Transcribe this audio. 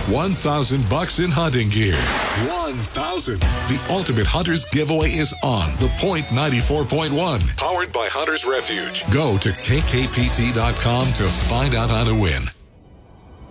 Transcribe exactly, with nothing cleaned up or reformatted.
one thousand bucks in hunting gear. one thousand. The Ultimate Hunters giveaway is on The Point ninety-four point one. Powered by Hunters Refuge. Go to K K P T dot com to find out how to win.